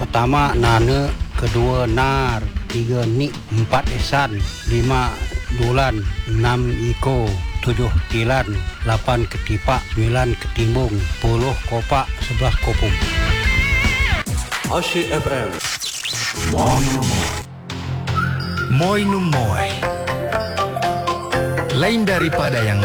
Pertama Nane, kedua Nar, tiga Nik, empat Ihsan, lima Dulan, enam Iko, tujuh Tilan, lapan Ketipak, sembilan Ketimbung, 10 Kopak, 11 Kopung. Asyik FM. Moy no Moy. Lain daripada yang